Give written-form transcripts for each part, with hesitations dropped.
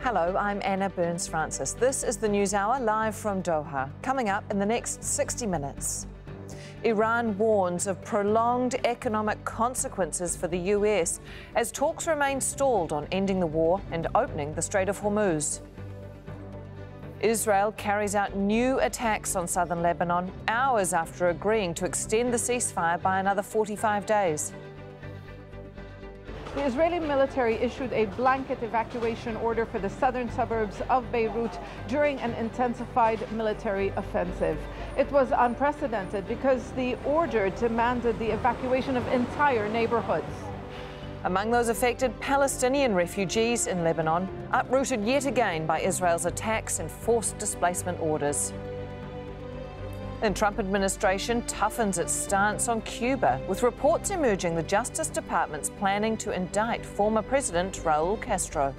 Hello, I'm Anna Burns-Francis. This is the News Hour live from Doha. Coming up in the next 60 minutes. Iran warns of prolonged economic consequences for the US as talks remain stalled on ending the war and opening the Strait of Hormuz. Israel carries out new attacks on southern Lebanon hours after agreeing to extend the ceasefire by another 45 days. The Israeli military issued a blanket evacuation order for the southern suburbs of Beirut during an intensified military offensive. It was unprecedented because the order demanded the evacuation of entire neighborhoods. Among those affected, Palestinian refugees in Lebanon, uprooted yet again by Israel's attacks and forced displacement orders. The Trump administration toughens its stance on Cuba, with reports emerging the Justice Department's planning to indict former President Raul Castro.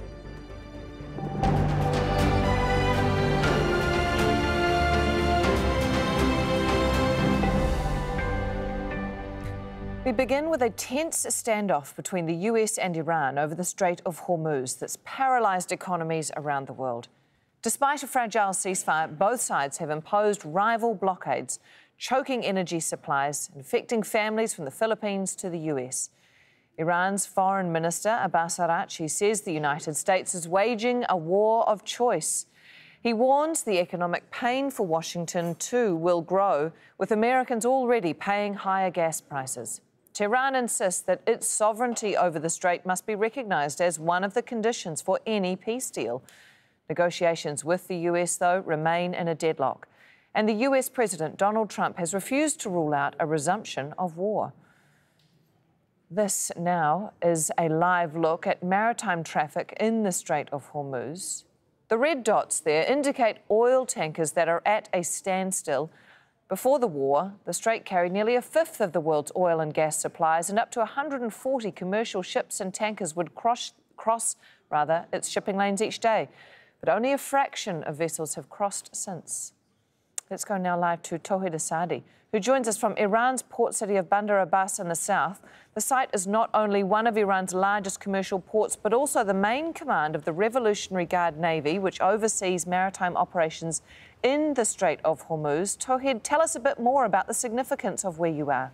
We begin with a tense standoff between the US and Iran over the Strait of Hormuz that's paralysed economies around the world. Despite a fragile ceasefire, both sides have imposed rival blockades, choking energy supplies, infecting families from the Philippines to the US. Iran's Foreign Minister Abbas Araghchi says the United States is waging a war of choice. He warns the economic pain for Washington too will grow, with Americans already paying higher gas prices. Tehran insists that its sovereignty over the strait must be recognised as one of the conditions for any peace deal. Negotiations with the US, though, remain in a deadlock. And the US President Donald Trump has refused to rule out a resumption of war. This now is a live look at maritime traffic in the Strait of Hormuz. The red dots there indicate oil tankers that are at a standstill. Before the war, the strait carried nearly a fifth of the world's oil and gas supplies, and up to 140 commercial ships and tankers would cross its shipping lanes each day. But only a fraction of vessels have crossed since. Let's go now live to Tauhid Asadi, who joins us from Iran's port city of Bandar Abbas in the south. The site is not only one of Iran's largest commercial ports, but also the main command of the Revolutionary Guard Navy, which oversees maritime operations in the Strait of Hormuz. Tauhid, tell us a bit more about the significance of where you are.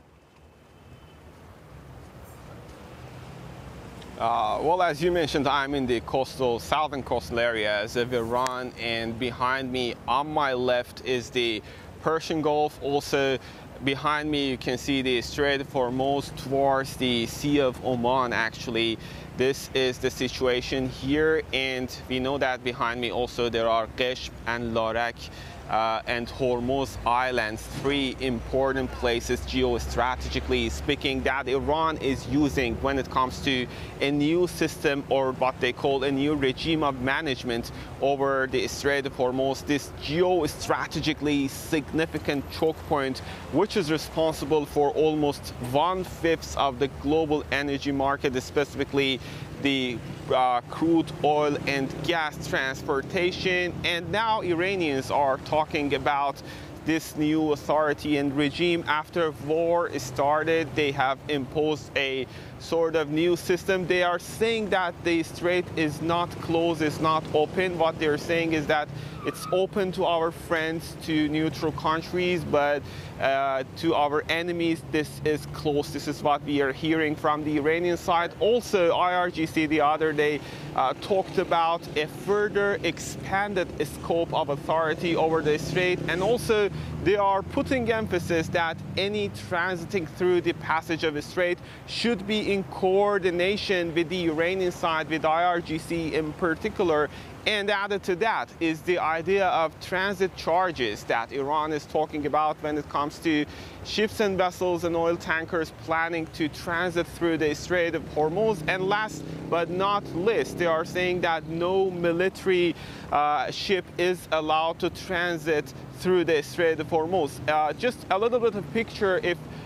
Well, as you mentioned, I'm in the southern coastal areas of Iran, and behind me, on my left, is the Persian Gulf. Also, behind me, you can see the Strait of Hormuz towards the Sea of Oman, actually. This is the situation here, and we know that behind me also there are Qeshm and Larak and Hormuz Islands, three important places geostrategically speaking that Iran is using when it comes to a new system, or what they call a new regime of management over the Strait of Hormuz, this geostrategically significant choke point, which is responsible for almost 1/5 of the global energy market, specifically the crude oil and gas transportation. And now Iranians are talking about this new authority and regime. After war started, they have imposed a sort of new system. They are saying that the strait is not closed, it's not open. What they're saying is that it's open to our friends, to neutral countries, but to our enemies, this is closed. This is what we are hearing from the Iranian side. Also, IRGC the other day talked about a further expanded scope of authority over the strait, and also they are putting emphasis that any transiting through the passage of the strait should be in coordination with the Iranian side, with IRGC in particular. And added to that is the idea of transit charges that Iran is talking about when it comes to ships and vessels and oil tankers planning to transit through the Strait of Hormuz. And last but not least, they are saying that no military ship is allowed to transit through the Strait of Hormuz. Just a little bit of picture, if